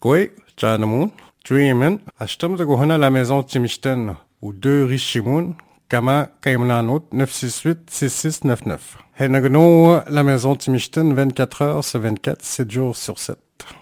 Koi, Chanamun, Dreamin, Ashtam de Gohana la maison Timishten, ou 2 Richimoun, Kama Kaimlanot 968-6699. Henagno, la maison Timishten, 24 heures sur 24, 7 jours sur 7.